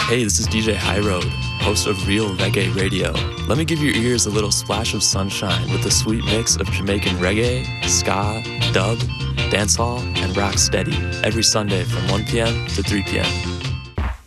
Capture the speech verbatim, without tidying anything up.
Hey, this is D J High Road, host of Real Reggae Radio. Let me give your ears a little splash of sunshine with a sweet mix of Jamaican reggae, ska, dub, dancehall, and rock steady every Sunday from one p.m. to three p.m.